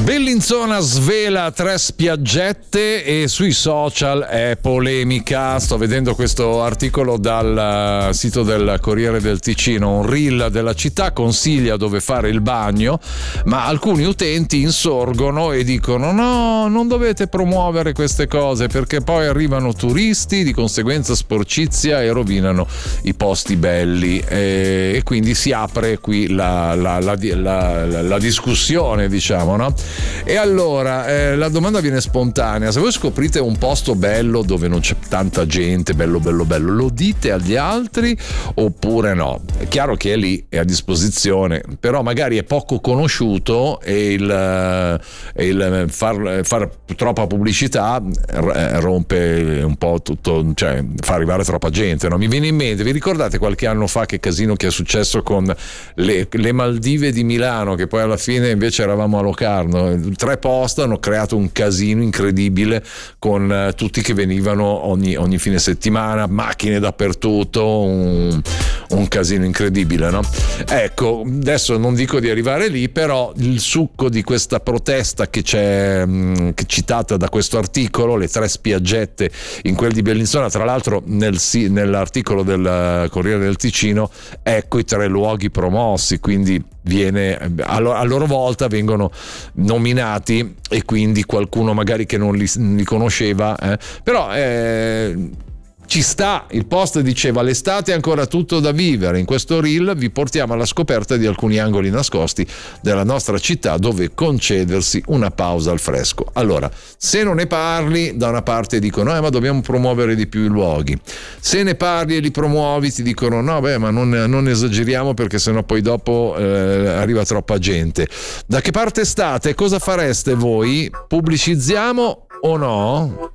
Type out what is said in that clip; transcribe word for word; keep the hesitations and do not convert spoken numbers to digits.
Bellinzona svela tre spiaggette e sui social è polemica. Sto vedendo questo articolo dal sito del Corriere del Ticino. Un reel della città consiglia dove fare il bagno, ma alcuni utenti insorgono e dicono no, non dovete promuovere queste cose perché poi arrivano turisti, di conseguenza sporcizia e rovinano i posti belli, e, e quindi si apre qui la, la, la, la, la, la discussione, diciamo, no? E allora eh, la domanda viene spontanea: se voi scoprite un posto bello dove non c'è tanta gente, bello bello bello, lo dite agli altri oppure no? È chiaro che è lì, è a disposizione, però magari è poco conosciuto e il, e il far, far troppa pubblicità rompe un po' tutto, cioè fa arrivare troppa gente, no? Mi viene in mente, vi ricordate qualche anno fa che casino che è successo con le, le Maldive di Milano, che poi alla fine invece eravamo a Locarno? Tre post hanno creato un casino incredibile con uh, tutti che venivano ogni, ogni fine settimana, macchine dappertutto, un, un casino incredibile, no? Ecco, adesso non dico di arrivare lì, però il succo di questa protesta che c'è mh, che citata da questo articolo, le tre spiaggette in quel di Bellinzona, tra l'altro nel, nell'articolo del Corriere del Ticino, ecco i tre luoghi promossi, quindi viene a loro volta vengono nominati e quindi qualcuno magari che non li, li conosceva, eh, però eh, ci sta. Il post diceva: l'estate è ancora tutto da vivere. In questo reel vi portiamo alla scoperta di alcuni angoli nascosti della nostra città dove concedersi una pausa al fresco. Allora, se non ne parli, da una parte dicono eh ma dobbiamo promuovere di più i luoghi, se ne parli e li promuovi ti dicono no beh ma non, non esageriamo perché sennò poi dopo eh, arriva troppa gente. Da che parte state? Cosa fareste voi? Pubblicizziamo o no?